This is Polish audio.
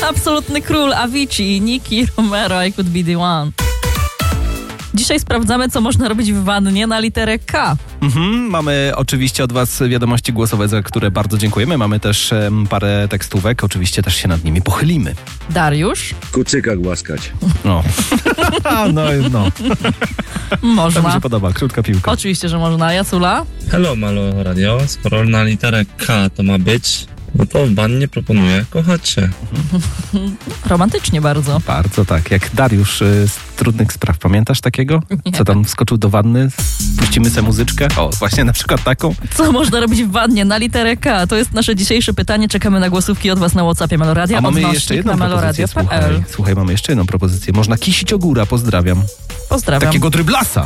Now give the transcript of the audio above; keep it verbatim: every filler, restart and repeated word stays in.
Absolutny król Avicii, Nicky Romero, I could be the one. Dzisiaj sprawdzamy, co można robić w wannie na literę K. Mhm, mamy oczywiście od was wiadomości głosowe, za które bardzo dziękujemy. Mamy też um, parę tekstówek, oczywiście też się nad nimi pochylimy. Dariusz? Kucyka głaskać. No, no, no. Można. To mi się podoba, krótka piłka. Oczywiście, że można. Jacula? Hello, Malo Radio. Skoro na literę K to ma być, no to w wannie proponuję kochać się. Romantycznie bardzo. Bardzo tak, jak Dariusz y, z Trudnych Spraw. Pamiętasz takiego? Nie. Co tam wskoczył do wanny? Puścimy sobie muzyczkę? O, właśnie na przykład taką. Co można robić w wannie na literę K? To jest nasze dzisiejsze pytanie. Czekamy na głosówki od was na WhatsAppie Meloradia. A mamy Odnośnik jeszcze jedną na propozycję. meloradio kropka p l. Słuchaj, słuchaj, mamy jeszcze jedną propozycję. Można kisić ogóra, pozdrawiam. Pozdrawiam. Takiego dryblasa.